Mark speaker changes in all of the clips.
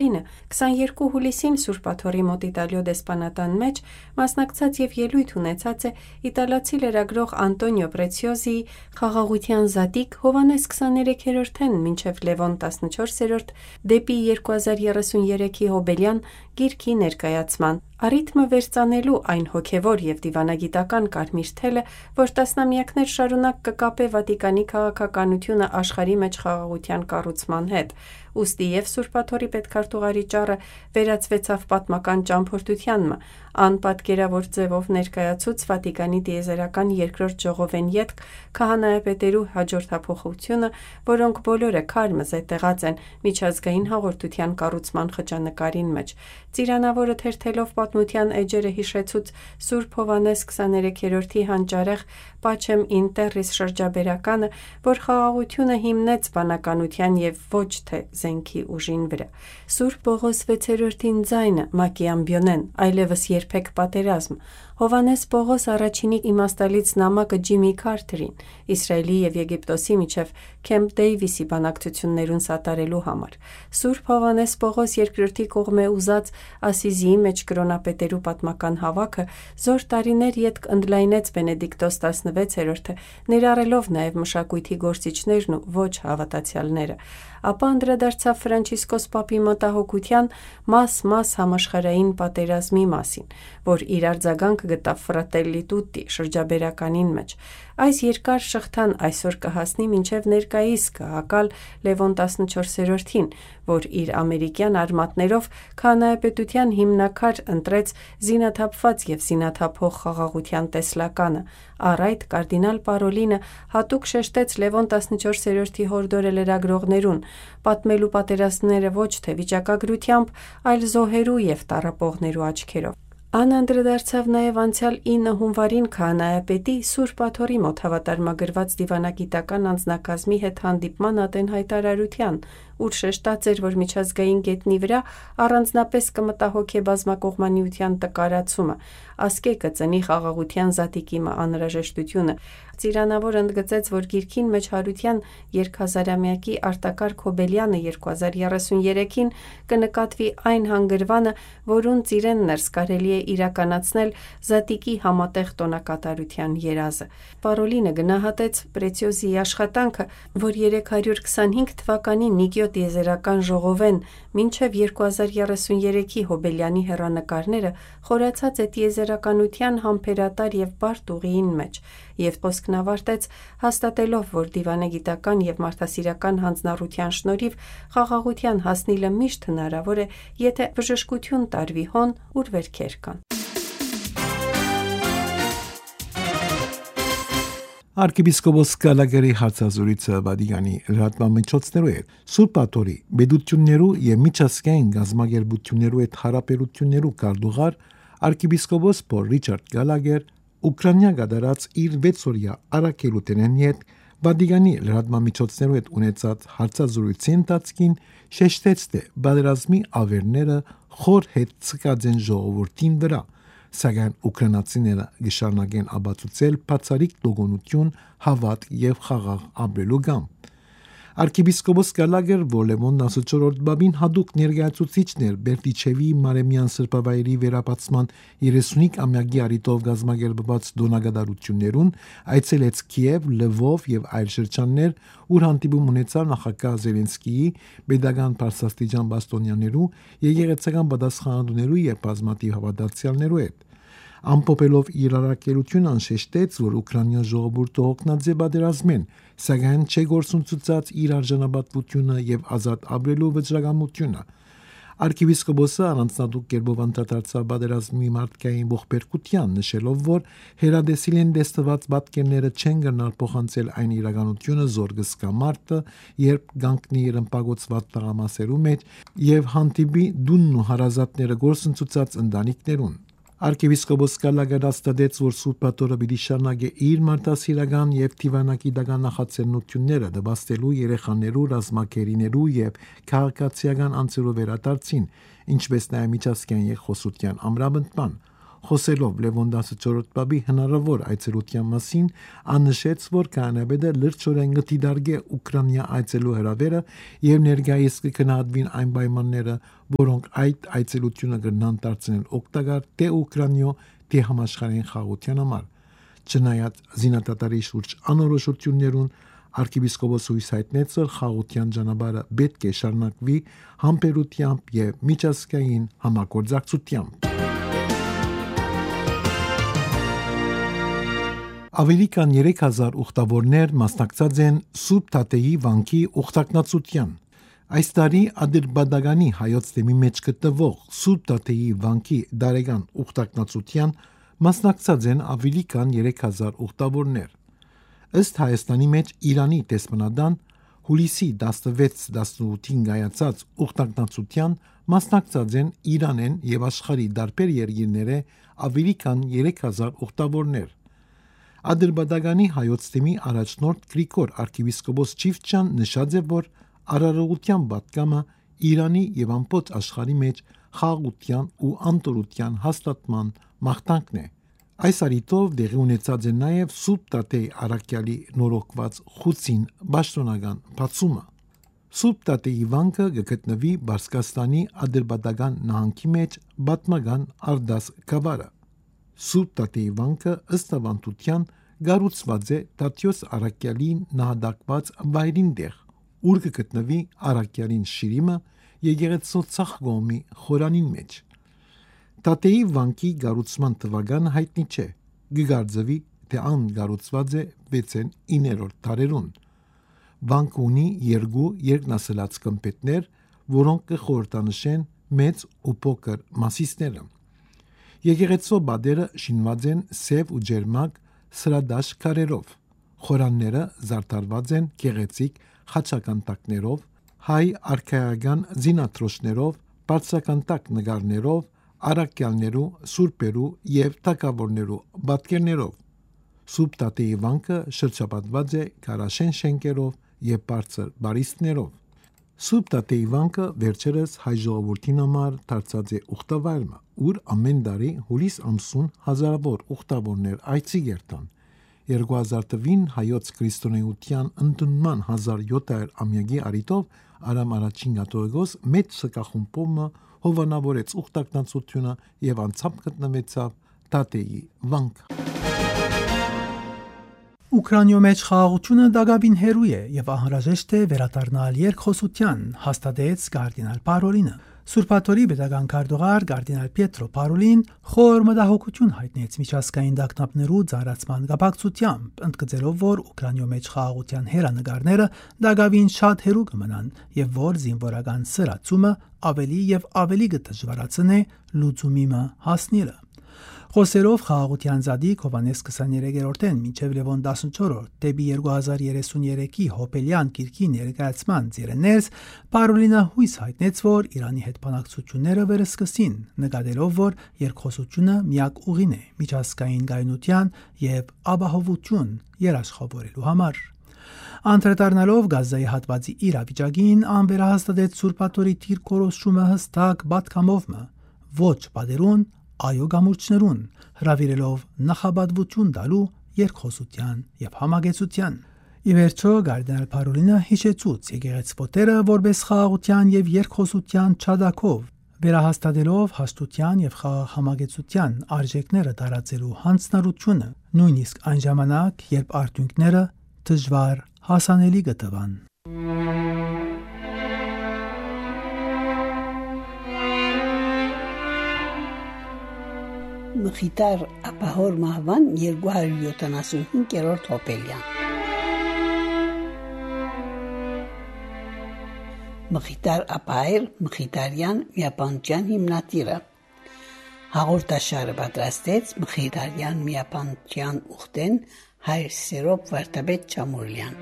Speaker 1: Պարոլինը 22 հուլիսին Սուրբ Աթոռի մոտ Իտալիո դեսպանատան մեջ մասնակցած եւ ելույթ ունեցած է իտալացի լրագրող Անտոնիո Պրեցիոզիի «Խաղաղության զատիկ» Հովհաննես 23-րդն մինչև Լևոն 14-րդ դեպի 2033-ի հոբելյան գիրքի ներկայացման առիթմը վերծանելու այն հոգևոր եւ դիվանագիտական կարմիր թելը, որ տասնամյակներ շարունակ կկապե Վատիկանի քաղաքականությունը աշխարհի մեջ խաղաղության կառուցման հետ, ուստի եւ Սուրբ Աթոռի պետքարտուղարի ճառը վերածվեցավ պատմական ճամփորդությանն, անպատկերավոր ձևով ներկայացուց Վատիկանի տիեզերական երկրորդ ժողովեն ետք քահանայապետերու հաջորդափոխությունը, որոնք բոլորը քարմը զետեղած են միջազգային հաղորդության կառուցման խճանկարին մեջ։ Ծիրանավորը թերթելով պատմության էջերը հիշեցուց Սուրբ Հովհաննես 23-րդի հանճարեղ Պաչեմ in Terris շրջաբերականը, որ խաղաղությունը հիմնեց բանականության եւ ոչ թե զենքի ուժին վրա։ Սուրբ Պողոս 6-րդին ձայնը Մակիամբյոնեն, այլևս երբեք պատերազմ։ Հովհաննես Պողոս առաջինի իմաստալից նամակը Ջիմի Քարթերին, Իսրայելի եւ Եգիպտոսի միջև Քեմփ Դեյվիսի բանակցություններուն սատարելու համար։ Սուրբ Հովհաննես Պողոս երկրորդի կողմէ ուզած Ասիզիի մեջ կրոնապետերու պատմական հավաքը զոր տարիներ ետք ընդլայնեց Բենեդիկտոս 16-րդը, ներառելով նաև մշակույթի գործիչներն ու ոչ հավատացյալները, ապա անդրադարձավ Ֆրանչիսկոս Պապի մտահոգության մաս համաշխարհային պատերազմի մասին, որ իր արձագանքը գտավ Ֆրատելլի Տուտտի շրջաբերականին մեջ։ Այս երկար շղթան այսօր կհասնի մինչև ներկայիս քաղաքալ Լևոն 14-րդին, որ իր ամերիկյան արմատներով քահանայապետության հիմնակար ընտրեց զինաթափված եւ զինաթափող խաղաղության տեսլականը։ Առ այդ կարդինալ Պարոլինը հատուկ շեշտեց Լևոն 14-րդի հորդորը լրագրողներուն, պատմելու պատերազմները ոչ թե վիճակագրությամբ, այլ զոհերու եւ տառապողներու աչքերով։ Անդրադարձավ նաև անցյալ 9 հունվարին քահանայապետի Սուրբ Աթոռի մոտ հավատարմագրված դիվանագիտական անձնակազմի հետ հանդիպման ատեն հայտարարության, ուր շեշտած էր, որ միջազգային գետնի վրա առանձնապես կմտա հոգեբազմակողմանիության տկարացումը, ասկե կծնի խաղաղության զատիկի անհրաժեշտությունը։ Ծիրանավոր ընդգծեց, որ գիրքին մեջ հարության երկհազարամյակի արտակարգ հոբելյանը 2033-ին կնկատվի այն հանգրվանը, որուն ծիրեն ներս կարելի է իրականացնել զատիկի համատեղ տոնակատարության երազը։ Պարոլինը գնահատեց Պրեցիոզիի աշխատանքը, որ 325 թվականի Նիկիո տիեզերական ժողովեն մինչև 2033-ի հոբելյանի հեռանկարները խորացած է տիեզերականության համբերատար եւ բարդ ուղիին մեջ, եւ խոսքն ավարտեց հաստատելով, որ դիվանագիտական եւ մարդասիրական հանձնառության շնորհիվ խաղաղության հասնելը միշտ հնարավոր է, եթե բժշկություն տարվի հոն, ուր վերքեր կան։
Speaker 2: Arkipiskopos Գալագերի հարցազրույցը Վատիկանի լրատվամիջոցներով է Սուրբ Աթոռի բեդություններու եւ միջազգային գազագերբություններու հետ հարաբերություններու կարդուղար arkipiskopos Պոլ Ռիչարդ Գալագեր Ուկրաինա գդարած իր 6-օրյա առաքելութենեն հետ Վատիկանի լրատվամիջոցներու հետ ունեցած հարցազրույցի ընթացքին շեշտեց, թե բادرազմի ավերները խոր հետ ցկած են ժողովրդին վրա, սակայն ուկրաինացիները գշարնագեն աբացուցել բացառիկ տոկունություն, հավատ եւ խաղաղ ապրելու գամ։ Arkipiskopos Գալագեր, որ Լևոն 14-րդ բաբին հadouk ներկայացուցիչներ Բերտիչևի Մարեմյան սրբավայրի վերապացման 35-ամյակի արիտով գազմագերբված դոնագադարություններուն այցելեց Կիև, Լվով եւ այլ շրջաններ, ուր հանդիպում ունեցավ նախագահ Զելենսկիի, Պետական Պարսաստիճան Բաստոնյաներու, եկեղեցական պատասխանատուներու եւ բազմաթիվ հավատացյալներու հետ։ Ամփոփելով իր առաքելությունը անշեշտեց, որ Ուկրաինա ժողովուրդը հոգնած է պատերազմեն, սակայն չէ գործունեացած իր արժանապատվությունը եւ ազատ ապրելու վճռականությունը։ Arkipiskopos-ը առանձնատուկ կերպով անդրադարձավ պատերազմի մարդկային ողբերգության, նշելով, որ հերադեսիլեն դեստված պատկերները չեն գնալ փոխանցել այն իրականությունը զոր կսկա մարդը, երբ գանկնի ռմբագործված տղամասերու մեջ եւ հանդիպի դունն ու հարազատները գործունեացած ընտանիքներուն։ Arkipiskopos Գալագերը հաստատեց, որ Սուրբ Աթոռը պիտի շարունակի իր մարդասիրական եւ դիվանագիտական նախաձեռնությունները դպաստելու երեխաներու, ռազմակերիներու եւ քաղաքացիական անձերու վերադարձին, ինչպես նաեւ միջազգային երկխոսության ամրապնդման։ Խոսելով Լևոն 14-րդ պապի հնարավոր այցելության մասին, աննշեց, որ քահանայապետը լրջորեն գտիդարգե Ուկրաինա այցելու հրավերը եւ ներկայիս կգնահատվին այն պայմանները, որոնք այդ այցելությունը կգնան դարձնել օգտակար թե Ուկրաինայո թե համաշխարհային խաղաղության համար։ Չնայած զինադատարի շուրջ անորոշություններուն Արքիեպիսկոպոսը հույս հայտնեց, որ խաղաղության ճանապարհը պետք է շարունակվի համբերությամբ եւ միջազգային համագործակցությամբ։ Ավելի քան 3000 ուխտավորներ մասնակցած են Սուրբ Թատեի վանքի ուխտակնացության։ Այս տարի Ադրբեջանի հայոց թեմի մեջ գտնվող Սուրբ Թատեի վանքի դարեգան ուխտակնացության մասնակցած են ավելի քան 3000 ուխտավորներ։ Ըստ Հայաստանի մեջ Իրանի տեսփանադան հուլիսի 16-18-ին կայացած ուխտակնացության մասնակցած են Իրանեն եւ աշխարհի տարբեր երկրների ավելի քան 3000 ուխտավորներ։ Ադրբեջանի հայոց թեմի առաջնորդ Գրիգոր arczepiskopos Չիվչյան նշած է, որ արարողության պատգամը Իրանի եւ ամբողջ աշխարհի մեջ խաղաղության ու անտորության հաստատման մաղթանքն է։ Այս արիտով դեղի ունեցած է նաև Սուրբ Թատեի առաքյալի նորոգված խուցին պաշտոնական բացումը։ Սուրբ Թատեի վանքը գտնվի Բարսկաստանի ադրբեջական նահանգի մեջ պատմական Արդաս գավառը։ Սուրբ Թատեի վանքը ըստ ավանդության կառուցված է Թադեոս առաքյալին նահատակված վայրին տեղ, ուր գտնվի առաքյալին շիրիմը եկեղեցու ցախ կողմի խորանին մեջ։ Թատեի վանքի կառուցման թվականը հայտնի չէ։ Գկարձվի, թե ան կառուցված է 6-9-րդ դարերուն։ Վանքը ունի երկու երկնասլաց գմբեթներ, որոնք կխորհրդանշեն մեծ ու փոքր մասիսները։ Եկեղեցու բադերը շինված են սև ու ջերմակ սրադաշ քարերով։ Խորանները զարդարված են գեղեցիկ խաչականտակներով, հայ արքայական զինաթրոշներով, բարձրականտակ նկարներով, առաքյալներու, սուրբերու եւ թագավորներու պատկերներով։ Սուրբ Թատեի վանքը շրջապատված է քարաշեն շենքերով եւ բարձր բարիստներով։ Սուրբ Թատեի վանքը վերջերս հայ ժողովրդին համար դարձած է ուխտավայրը, ուր ամեն տարի հուլիս ամսուն հազարավոր ուխտավորներ այցի գերտան։ 2000-ին հայոց քրիստոնեության ընդունման 1700 ամյակի արիտով Արամ առաջին կաթողիկոս մեծ սկախումբումը հովանավորեց ուխտակնացությունը եւ անցավ գտնվեցավ Թատեի վանք։
Speaker 3: Ուկրաինայո մեջ խաղաղությունը դակավին հերույ է եւ անհրաժեշտ է վերադառնալ երկխոսության, հաստատեց կարդինալ Պարոլինը։ Սուրբաթորի պետական քարտուղար կարդինալ Պիետրո Պարոլին խոր մտահոգություն հայտնեց միջազգային դակնապներու ծառացման կապակցությամբ, ընդգծելով, որ Ուկրաինայո մեջ խաղաղության հերանեկարները դակավին շատ հերու կմնան եւ որ զինվորական սրացումը ավելի եւ ավելի կդժվարացնի լուծումի հասնելը։ Խոսելով խաղաղության ծադիկ Հովանես 23-րդեն մինչև Լևոն 14-րդ դեպի 2033-ի հոպելյան գիրքի ներկայացման ծիրեներս Պարոլինը հույս հայտնեց, որ Իրանի հետ բանակցությունները վերսկսին, նկատելով, որ երկխոսությունը միակ ուղին է միջազգային կայունության եւ ապահովություն երաշխավորելու համար։ Անդրադառնալով Գազայի հատվածի իրավիճակին, անվերահաստատեց Սուրբաթորի թիր կորոշումը հստակ պատկամով ոչ պատերուն այո գամուրջներուն, հրավիրելով նախաբադվություն տալու երկխոսության եւ համագեցության։ Ի վերջո կարդինալ Պարոլինը հիշեցուց եկեղեցվոտերը որպես խաղաղության եւ երկխոսության չադակով, վերահաստատելով հաստության եւ խաղաղ համագեցության արժեքները տարածելու հանձնարարությունը, նույնիսկ այն ժամանակ, երբ արդյունքները դժվար հասանելի գտվան։
Speaker 4: Մխիտար ապահոր մահվան 275-րդ հոպելյան։ Մխիտար ապահեր Մխիտարյան միապանության հիմնադիրը հաղորդաշարը պատրաստեց Մխիտարյան միապանության ուխտեն հայր Սերոբ Վարդապետ Չամուրլյան։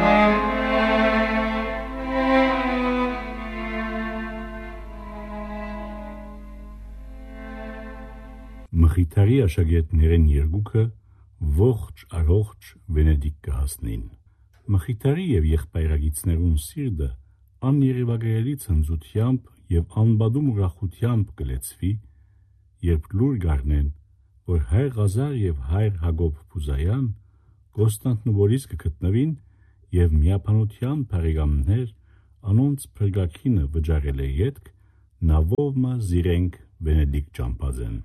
Speaker 5: Մխիթարի աշակերտներեն երկուքը ողջ առողջ Վենեդիկ կհասնին։ Մխիթարի եւ եղբայրագիցներուն սիրտը աներևակայելի ցնծությամբ եւ անբադում ուրախությամբ կլեցվի, երբ լուր գարնեն որ հայր Ղազար եւ հայր Հակոբ Փուզայան Կոստանդնուպոլիս կգտնվին եւ միապանության բարեկամներ անոնց փրկակինը վճարել է ետք նավովմա զիրենք Վենեդիկ ճամփազեն։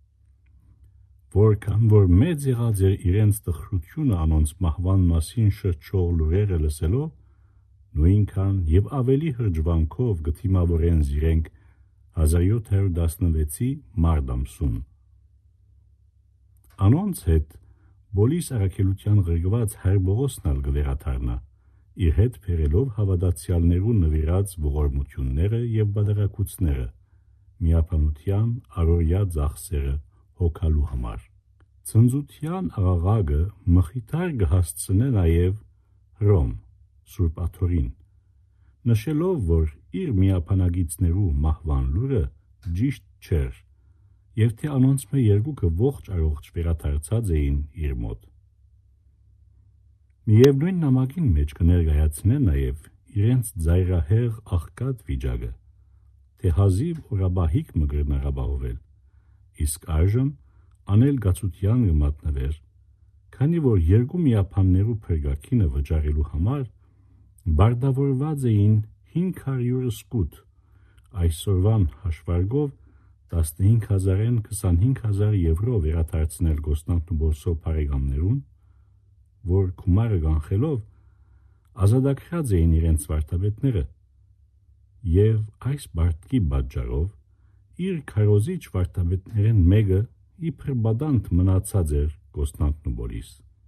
Speaker 5: Որքան որ մեծ եղած էր իրենց տխրությունը անոնց մահվան մասին շրջող լուրերը լսելով, նույնքան եւ ավելի հրճվանքով գտիմավորեն զիրենք 1716-ի մարտ ամսուն։ Անոնց հետ բոլիս առաքելության ղրգված հայր Բողոսն ալ գվերաթարնա, իր հետ բերելով հավատացյալներու նվիրած ողորմությունները եւ բادرակուցները, միապանության առօրյա ծախսերը հոգալու համար։ Ծնծության աղաղակը մխիթար կհասցնե նաև Հռոմ, Սուրբ Աթորին, նշելով, որ իր միապանագիցներու մահվան լուրը ճիշտ չէր, եւ թե անոնց մե երկուքը ողջ առողջ վերադարձած էին իր մոտ։ Միևնույն նամակին մեջ կներկայացնեն նաև իրենց ծայրահեղ աղքատ վիճակը, թե հազիվ օրաբահիկ մգրնարաբահովել, իսկ այժմ անել գացության կմատնվեր, քանի որ երկու միապաններու փրկակինը վճարելու համար բարդավորված էին 500 սկուտ, այսօրվան հաշվարկով 15,000-ին 25,000 եվրո վերադարձնել Կոստանդնուպոլսո բարեկամներուն, որ գումարը կանխելով ազատագրած էին իրենց վարդապետները, եւ այս բարդքի պատճառով իր քարոզիչ վարդապետներեն մեկը իբր բադանտ մնացած էր Կոստանդնուպոլիս։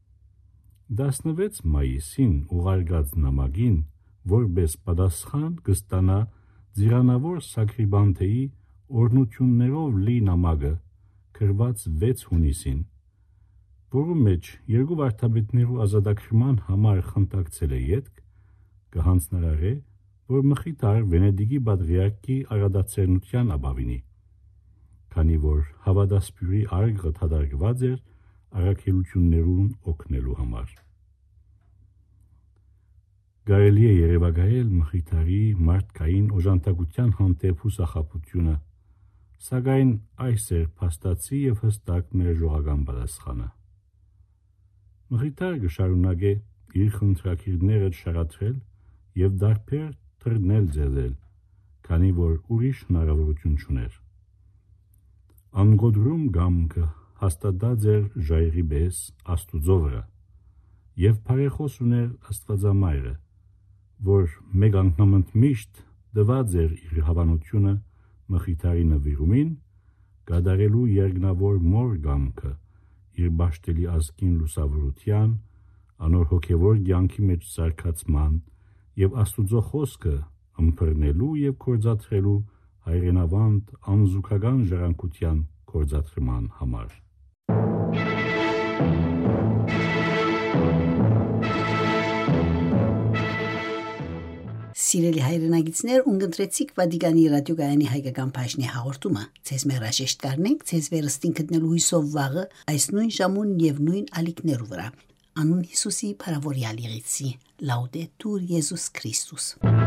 Speaker 5: 16 մայիսին ուղարկած նամակին որպես պատասխան կստանա Ձիրանավոր Սակրիբանթեի օրնություններով լի նամակը գրված 6 հունիսին, որու մեջ երկու վարդապետներու ազատագրման համար խնդակցել է ետք, կհանձնարարե, որ մխիթար Վենեդիկի պատրիարքի արադացերնության ապավինի, քանի որ հավատասպյուրի արգը թադարգված էր առաքելություններուն օգնելու համար։ Կարելի է երևակայել մխիթարի մարդկային օժանդակության հանդեպ հուսախաբությունը, սակայն այս էր փաստացի եւ հստակ ներժողական պատասխանը։ Մխիթար կշարունակե իր խնդրակիրները շարադրել եւ դարբեր թռնել ձեզել, քանի որ ուրիշ հնարավորություն չուներ։ Անգոդրում գամքը հաստատած էր ժայռի պես Աստուծո վրա եւ բարեխոս ուներ Աստվածամայրը, որ մեկ անգամընդ միշտ դված էր իր հավանությունը մխիթարի նվիրումին, կատարելու երկնավոր մոր գամքը իր բաշտելի ազգին լուսավորության, անոր հոգևոր կյանքի մեջ սարքացման եւ Աստուծո խոսքը ըմբռնելու եւ կործածրելու հայրենավանդ անզուգական ժառանգության կործածրման համար։
Speaker 4: Սիրելի հայրենագիտներ, ունգընտրեցիք Վատիկանի ռադիոգայանի հայկական բաժնի հաղորդումը։ Ձեզ մերաշեշտ կառնենք, ձեզ վերստին գտնելու հույսով վաղը այս նույն ժամուն եւ նույն ալիքներու վրա։ Անուն Հիսուսի փարավորյալ եղեցի։ Լաուդետուր Եզուս Քրիստոս։